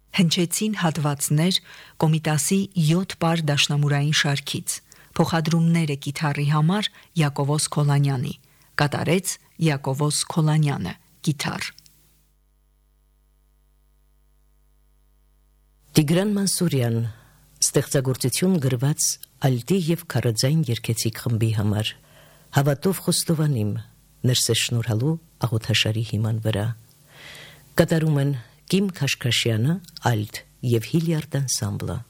Հնչեցին հատվածներ Կոմիտասի 7 պար դաշնամուրային շարքից, փոխադրումները կիթառի համար Յակովոս Քոլանյանի, կատարեց Յակովոս Քոլանյանը, կիթառ։ Տիգրան Մանսուրյան, ստեղծագործություն գրված ալտի և քարաձայն երգեցիկ խմբի համար, Հավատով Խոստովանիմ, Ներսես Շնորհալու աղոթաշարի հիման վրա, կատարում են Կիմ Քաշքաշյանը, ալտ և Հիլիարդ անսամբլը։